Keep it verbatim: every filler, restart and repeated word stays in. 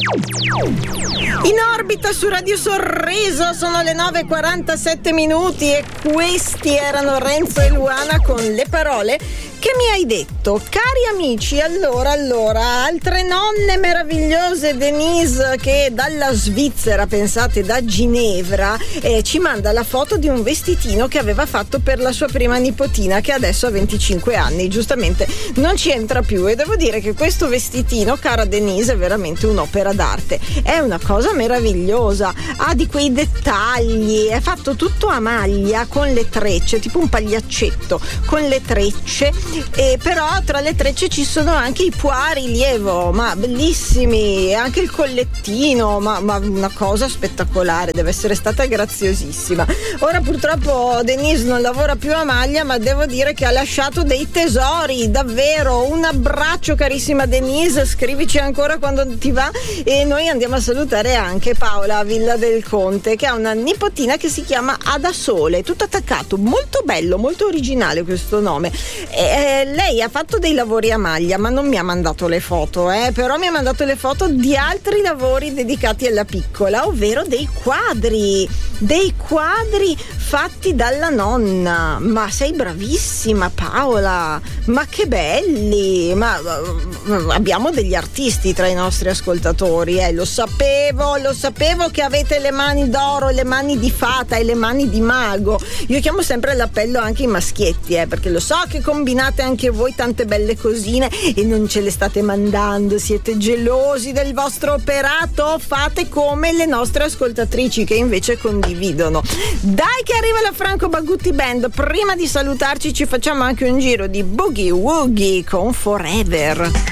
In orbita su Radio Sorriso sono le nove e quarantasette minuti e questi erano Renzo e Luana con le parole che mi hai detto. Cari amici, allora, allora, altre nonne meravigliose, Denise che dalla Svizzera, pensate, da Ginevra, eh, ci manda la foto di un vestitino che aveva fatto per la sua prima nipotina che adesso ha venticinque anni, giustamente non ci entra più, e devo dire che questo vestitino, cara Denise, è veramente un'opera d'arte, è una cosa meravigliosa, ha di quei dettagli, è fatto tutto a maglia con le trecce, tipo un pagliaccetto con le trecce, e però tra le trecce ci sono anche i pois rilievo, ma bellissimi, e anche il collettino, ma, ma una cosa spettacolare, deve essere stata graziosissima. Ora purtroppo Denise non lavora più a maglia, ma devo dire che ha lasciato dei tesori, davvero. Un abbraccio carissima Denise, scrivici ancora quando ti va, e noi andiamo a salutare anche Paola a Villa del Conte che ha una nipotina che si chiama Ada Sole, tutto attaccato, molto bello, molto originale questo nome. E, eh, lei ha fatto dei lavori a maglia, ma non mi ha mandato le foto, eh, però mi ha mandato le foto di altri lavori dedicati alla piccola, ovvero dei quadri, dei quadri fatti dalla nonna. Ma sei bravissima Paola, ma che belli, ma uh, abbiamo degli artisti tra i nostri ascoltatori, eh, lo sapevo, lo sapevo che avete le mani d'oro, le mani di fata e le mani di mago. Io chiamo sempre all'appello anche i maschietti, eh, perché lo so che combinate anche voi tante belle cosine e non ce le state mandando, siete gelosi del vostro operato, fate come le nostre ascoltatrici che invece condividono. Dai che arriva la Franco Bagutti Band, prima di salutarci ci facciamo anche un giro di Boogie Woogie con Forever.